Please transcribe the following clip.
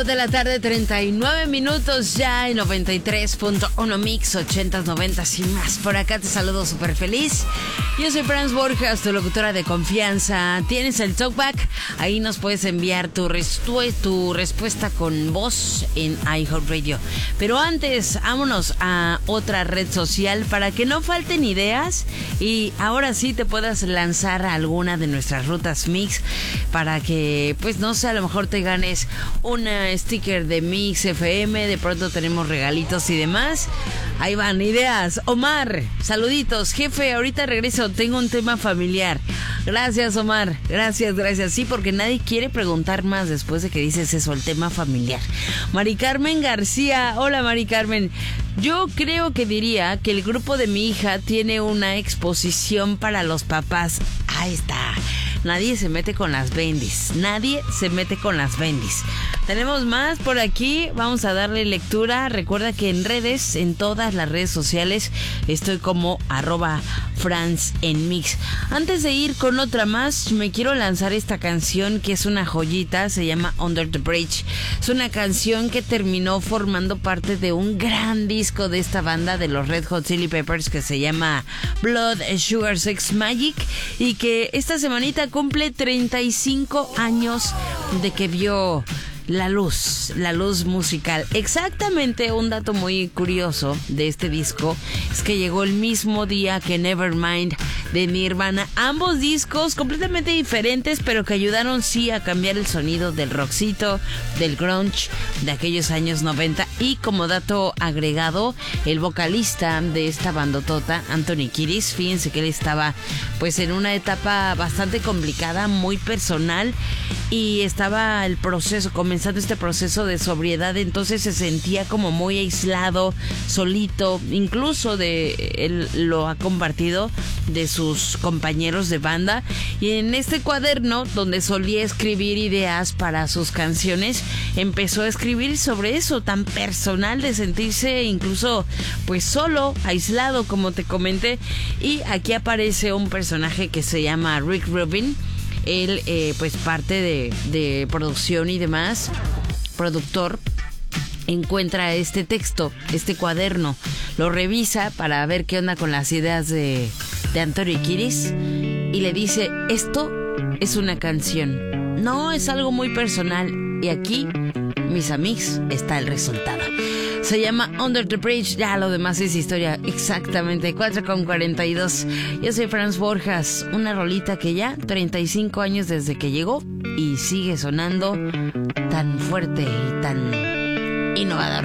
4 de la tarde, 39 minutos ya en 93.1 Mix, 80s, 90s y más. Por acá te saludo súper feliz. Yo soy Franz Borjas, tu locutora de confianza. Tienes el Talkback, ahí nos puedes enviar tu respuesta con voz en iHeartRadio. Pero antes, vámonos a otra red social para que no falten ideas y ahora sí te puedas lanzar a alguna de nuestras rutas Mix para que, pues no sé, a lo mejor te ganes una sticker de Mix FM, de pronto tenemos regalitos y demás. Ahí van ideas. Omar, saluditos, jefe, ahorita regreso, tengo un tema familiar. Gracias, Omar, gracias. Sí, porque nadie quiere preguntar más después de que dices eso, el tema familiar. Mari Carmen García, hola Mari Carmen. Yo creo que diría que el grupo de mi hija tiene una exposición para los papás. Ahí está. Nadie se mete con las bendis. Tenemos más por aquí. Vamos a darle lectura. Recuerda que en redes, en todas las redes sociales, estoy como @FranzEnMix. Antes de ir con otra más, me quiero lanzar esta canción que es una joyita. Se llama Under the Bridge. Es una canción que terminó formando parte de un gran disco de esta banda de los Red Hot Chili Peppers que se llama Blood Sugar Sex Magic, y que esta semanita cumple 35 años de que vio la luz musical. Exactamente, un dato muy curioso de este disco es que llegó el mismo día que Nevermind de Nirvana. Ambos discos completamente diferentes, pero que ayudaron sí a cambiar el sonido del rockcito, del grunge de aquellos años 90. Y como dato agregado, el vocalista de esta bandotota, Anthony Kiedis, fíjense que él estaba pues en una etapa bastante complicada, muy personal, y estaba comenzando este proceso de sobriedad, entonces se sentía como muy aislado, solito. Incluso él lo ha compartido de sus compañeros de banda, y en este cuaderno donde solía escribir ideas para sus canciones, empezó a escribir sobre eso tan personal de sentirse incluso pues solo, aislado, como te comenté. Y aquí aparece un personaje que se llama Rick Rubin. Él pues parte de producción y demás, productor. Encuentra este texto, este cuaderno, lo revisa para ver qué onda con las ideas de Anthony Kiedis y le dice: esto es una canción, no es algo muy personal, y aquí, mis amigos, está el resultado. Se llama Under the Bridge, ya lo demás es historia. Exactamente, 4:42. Yo soy Franz Borjas, una rolita que ya 35 años desde que llegó y sigue sonando tan fuerte y tan innovador.